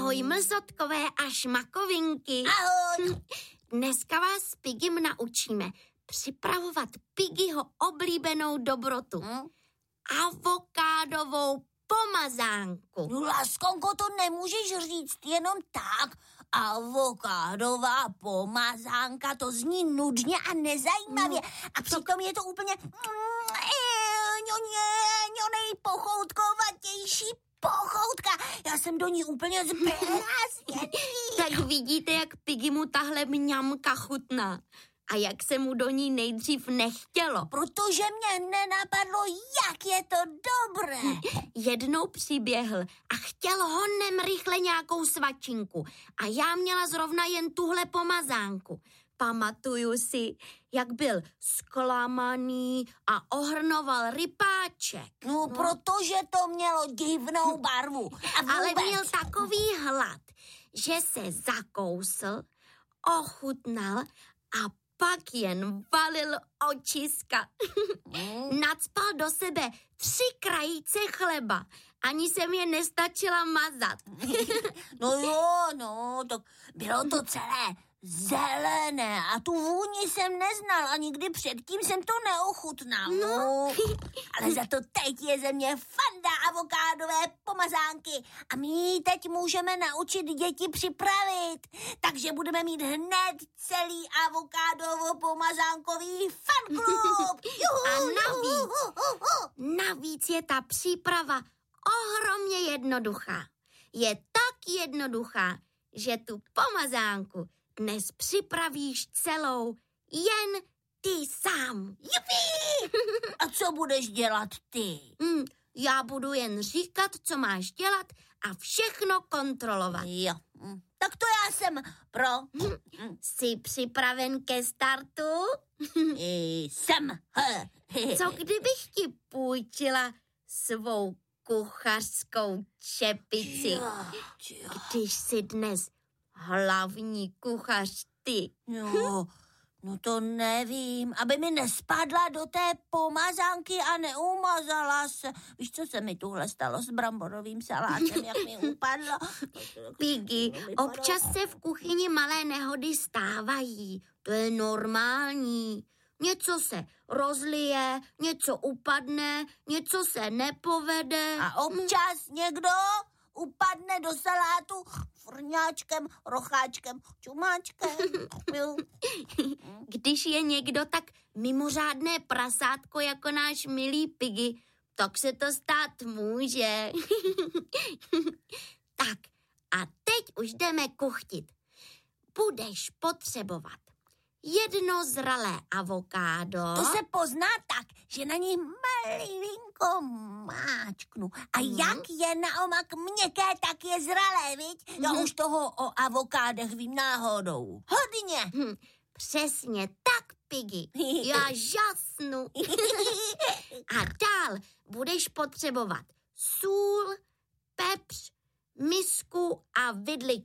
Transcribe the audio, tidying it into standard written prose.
Ahoj mlzotkové a šmakovinky. Ahoj. Dneska vás s Pigim naučíme připravovat Pigiho oblíbenou dobrotu. Avokádovou pomazánku. No, Laskonko, to nemůžeš říct jenom tak. Avokádová pomazánka, to zní nudně a nezajímavě. A přitom je to úplně nejpochoutkovatější pochoutka. Já jsem do ní úplně zblázněný. Tak vidíte, jak Pigimu tahle mňamka chutná. A jak se mu do ní nejdřív nechtělo. Protože mě nenapadlo, jak je to dobré. Jednou přiběhl a chtěl honem rychle nějakou svačinku. A já měla zrovna jen tuhle pomazánku. Pamatuju si, jak byl zklamaný a ohrnoval rypáček. No, protože to mělo divnou barvu. Ale měl takový hlad, že se zakousl, ochutnal a pak jen valil očiska. Nacpal do sebe 3 krajíce chleba. Ani jsem je nestačila mazat. No, tak bylo to celé zelené a tu vůni jsem neznal a nikdy předtím jsem to neochutnal. No. Ale za to teď je ze mě fanda avokádové pomazánky a my ji teď můžeme naučit děti připravit. Takže budeme mít hned celý avokádovo-pomazánkový fanklub. A navíc je ta příprava ohromně jednoduchá. Je tak jednoduchá, že tu pomazánku dnes připravíš celou jen ty sám. Jupi! A co budeš dělat ty? Já budu jen říkat, co máš dělat a všechno kontrolovat. Jo, tak to já jsem pro. Jsi připraven ke startu? Jsem. Co kdybych ti půjčila svou kuchařskou čepici, když jsi dnes hlavní kuchař ty? No to nevím, aby mi nespadla do té pomazánky a neumazala se. Víš, co se mi tuhle stalo s bramborovým salátem, jak mi upadlo? Piggy, občas se v kuchyni malé nehody stávají. To je normální. Něco se rozlije, něco upadne, něco se nepovede. A občas někdo upadne do salátu frňáčkem, rocháčkem, čumáčkem. Když je někdo tak mimořádné prasátko jako náš milý Piggy, tak se to stát může. Tak a teď už jdeme kuchtit. Budeš potřebovat 1 zralé avokádo. To se pozná tak, že na něj malinko máčknu. A jak je naomak měkké, tak je zralé, viď? Já už toho o avokádech vím náhodou. Hodně. Přesně tak, Piggy. Já žasnu. A dál budeš potřebovat sůl, pepř, misku a vidli